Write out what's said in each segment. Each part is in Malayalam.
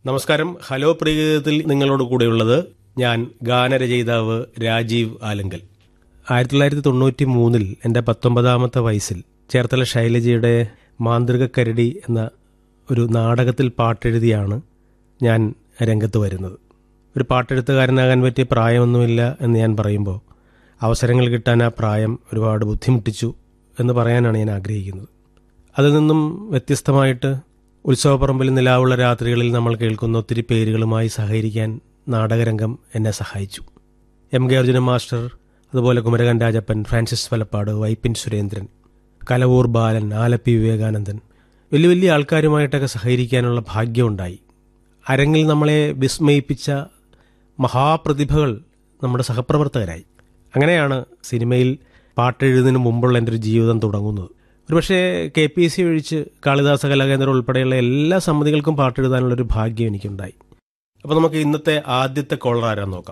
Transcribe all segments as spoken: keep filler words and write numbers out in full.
നമസ്കാരം. ഹലോ പ്രിയഗീതത്തിൽ നിങ്ങളോട് കൂടെയുള്ളത് ഞാൻ ഗാനരചയിതാവ് രാജീവ് ആലങ്കൽ. ആയിരത്തി തൊള്ളായിരത്തി തൊണ്ണൂറ്റി മൂന്നിൽ എൻ്റെ പത്തൊമ്പതാമത്തെ വയസ്സിൽ ചേർത്തല ശൈലജയുടെ മാന്ത്രിക കരടി എന്ന ഒരു നാടകത്തിൽ പാട്ടെഴുതിയാണ് ഞാൻ രംഗത്ത് വരുന്നത്. ഒരു പാട്ടെഴുത്തുകാരനാകാൻ പറ്റിയ പ്രായമൊന്നുമില്ല എന്ന് ഞാൻ പറയുമ്പോൾ അവസരങ്ങൾ കിട്ടാൻ ആ പ്രായം ഒരുപാട് ബുദ്ധിമുട്ടിച്ചു എന്ന് പറയാനാണ് ഞാൻ ആഗ്രഹിക്കുന്നത്. അതിൽ നിന്നും വ്യത്യസ്തമായിട്ട് ഉത്സവപ്പറമ്പിൽ നിലാവുള്ള രാത്രികളിൽ നമ്മൾ കേൾക്കുന്ന ഒത്തിരി പേരുകളുമായി സഹകരിക്കാൻ നാടകരംഗം എന്നെ സഹായിച്ചു. എം കെ അർജുനൻ മാസ്റ്റർ, അതുപോലെ കുമരകൻ രാജപ്പൻ, ഫ്രാൻസിസ് വലപ്പാട്, വൈപ്പിൻ സുരേന്ദ്രൻ, കലവൂർ ബാലൻ, ആലപ്പി വിവേകാനന്ദൻ, വലിയ വലിയ ആൾക്കാരുമായിട്ടൊക്കെ സഹകരിക്കാനുള്ള ഭാഗ്യമുണ്ടായി. അരങ്ങിൽ നമ്മളെ വിസ്മയിപ്പിച്ച മഹാപ്രതിഭകൾ നമ്മുടെ സഹപ്രവർത്തകരായി. അങ്ങനെയാണ് സിനിമയിൽ പാട്ടെഴുതുന്നതിന് മുമ്പുള്ള എൻ്റെ ഒരു ജീവിതം തുടങ്ങുന്നത്. ഒരുപക്ഷെ കെ പി എസ് സി ഒഴിച്ച് കാളിദാസ കലാകേന്ദ്രം ഉൾപ്പെടെയുള്ള എല്ലാ സമിതികൾക്കും പാട്ടെഴുതാനുള്ളൊരു ഭാഗ്യം എനിക്കുണ്ടായി. അപ്പോൾ നമുക്ക് ഇന്നത്തെ ആദ്യത്തെ കോളർ ആരാന്ന് നോക്കാം.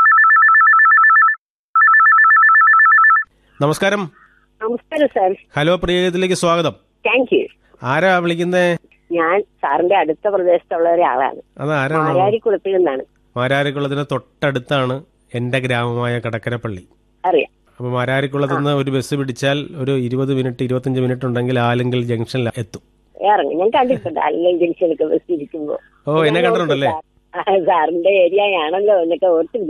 നമസ്കാരം. നമസ്കാരം സാർ. ഹലോ പ്രിയഗീതത്തിലേക്ക് സ്വാഗതം. Thank you. ആരാ വിളിക്കുന്നേ? ഞാൻ സാറിന്റെ അടുത്ത പ്രദേശത്തുള്ള ഒരാളാണ്. അത് ആരാണ്? മാരാരിക്കുളത്തിൽ നിന്നാണ്. മാരാരിക്കുളത്തിന് തൊട്ടടുത്താണ് എന്റെ ഗ്രാമമായ കടക്കരപ്പള്ളി. അറിയാം. അപ്പൊ മാരാരിക്കുളത്ത് നിന്ന് ഒരു ബസ് പിടിച്ചാൽ ഒരു ഇരുപത് മിനിറ്റ് ഇരുപത്തിയഞ്ച് മിനിറ്റ് ഉണ്ടെങ്കിൽ ആലങ്കൽ ജംഗ്ഷനിൽ എത്തും. ഇറങ്ങി ഞാൻ കണ്ടിട്ടുണ്ട് ആലങ്കൽ ജംഗ്ഷനിലൊക്കെ ബസ് ഇരിക്കുമ്പോ. ഓ, എന്നെ കണ്ടിട്ടുണ്ടല്ലേ? സാറിന്റെ ഏരിയ ആണല്ലോ എന്നൊക്കെ ഓർത്തിട്ടുണ്ട്.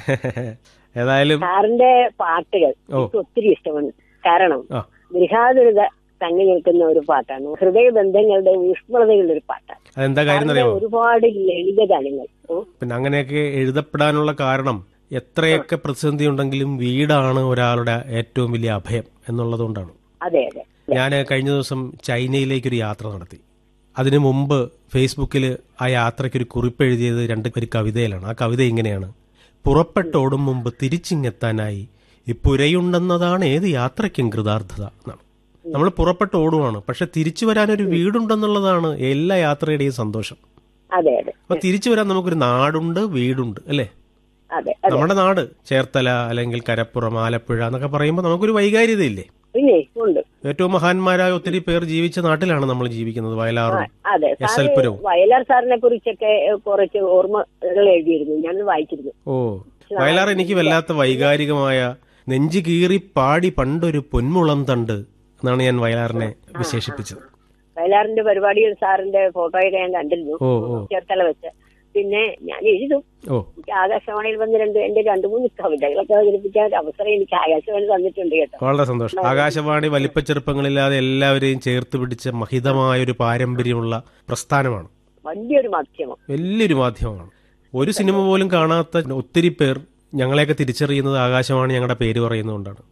ഏതായാലും സാറിന്റെ പാട്ടുകൾ എനിക്ക് ഒത്തിരി ഇഷ്ടമാണ്. കാരണം ഗൃഹാതുരത തങ്ങി നിൽക്കുന്ന ഒരു പാട്ടാണ്. ഹൃദയബന്ധങ്ങളുടെ ഊഷ്മളതയുള്ള ഒരു പാട്ടാണ്. അതെന്താ കാര്യം അറിയാമോ? ഒരുപാട് ലളിത ഗാനങ്ങൾ. പിന്നെ അങ്ങനെയൊക്കെ എഴുതപ്പെടാനുള്ള കാരണം എത്രയൊക്കെ പ്രതിസന്ധി ഉണ്ടെങ്കിലും വീടാണ് ഒരാളുടെ ഏറ്റവും വലിയ അഭയം എന്നുള്ളതുകൊണ്ടാണ്. അതെ അതെ. ഞാൻ കഴിഞ്ഞ ദിവസം ചൈനയിലേക്കൊരു യാത്ര നടത്തി. അതിനു മുമ്പ് ഫേസ്ബുക്കിൽ ആ യാത്രയ്ക്കൊരു കുറിപ്പ് എഴുതിയത് രണ്ട് ഒരു കവിതയിലാണ്. ആ കവിത ഇങ്ങനെയാണ്: പുറപ്പെട്ടോടും മുമ്പ് തിരിച്ചിങ്ങെത്താനായി ഈ പുരയുണ്ടെന്നതാണ് ഏത് യാത്രയ്ക്കും കൃതാർത്ഥത എന്നാണ്. നമ്മൾ പുറപ്പെട്ട് ഓടുവാണ്, പക്ഷെ തിരിച്ചു വരാനൊരു വീടുണ്ടെന്നുള്ളതാണ് എല്ലാ യാത്രയുടെയും സന്തോഷം. അതെ അതെ. അപ്പൊ തിരിച്ചു വരാൻ നമുക്കൊരു നാടുണ്ട്, വീടുണ്ട്, അല്ലേ? നമ്മുടെ നാട് ചേർത്തല അല്ലെങ്കിൽ കരപ്പുറം, ആലപ്പുഴ എന്നൊക്കെ പറയുമ്പോൾ നമുക്കൊരു വൈകാര്യതയില്ലേ? പിന്നെ ഉണ്ട്. ഏറ്റവും മഹാന്മാരായ ഒത്തിരി പേർ ജീവിച്ച നാട്ടിലാണ് നമ്മൾ ജീവിക്കുന്നത്. വയലാറും എസ് എൽ പുരവും. വയലാർ സാറിനെ കുറിച്ചൊക്കെ കുറച്ച് ഓർമ്മകൾ എഴുതിയിരുന്നു, ഞാൻ വായിച്ചിരുന്നു. ഓ, വയലാർ എനിക്ക് വല്ലാത്ത വൈകാരികമായ നെഞ്ചു കീറി പാടി പണ്ടൊരു പൊന്മുളം തണ്ട് എന്നാണ് ഞാൻ വയലാറിനെ വിശേഷിപ്പിച്ചത്. വയലാറിന്റെ പരിപാടിയിൽ സാറിന്റെ ഫോട്ടോയൊക്കെ ഞാൻ കണ്ടിരുന്നു ചേർത്തല വെച്ച്. പിന്നെ ഞാൻ എഴുതും. എനിക്ക് ആകാശവാണിയിൽ വന്ന് രണ്ട് എന്റെ രണ്ടു മൂന്ന് കവിതകളൊക്കെ അവതരിപ്പിക്കാൻ ഒരു അവസരം എനിക്ക് ആകാശവാണി തന്നിട്ടുണ്ട് കേട്ടോ. വളരെ സന്തോഷം. ആകാശവാണി വലിപ്പച്ചെറുപ്പങ്ങളില്ലാതെ എല്ലാവരെയും ചേർത്ത് പിടിച്ച മഹിതമായ ഒരു പാരമ്പര്യമുള്ള പ്രസ്ഥാനമാണ്. വലിയൊരു മാധ്യമം, വലിയൊരു മാധ്യമമാണ്. ഒരു സിനിമ പോലും കാണാത്ത ഒത്തിരി പേർ ഞങ്ങളെയൊക്കെ തിരിച്ചറിയുന്നത് ആകാശവാണി ഞങ്ങളുടെ പേര് പറയുന്നതുകൊണ്ടാണ്.